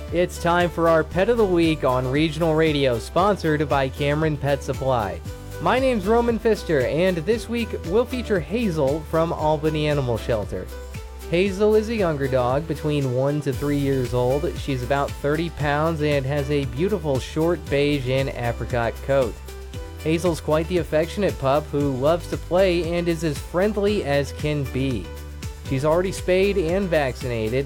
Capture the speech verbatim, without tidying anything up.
It's time for our Pet of the Week on Regional Radio, sponsored by Cameron Pet Supply. My name's Roman Pfister, and this week we'll feature Hazel from Albany Animal Shelter. Hazel is a younger dog, between one to three years old. She's about thirty pounds and has a beautiful short beige and apricot coat. Hazel's quite the affectionate pup who loves to play and is as friendly as can be. She's already spayed and vaccinated,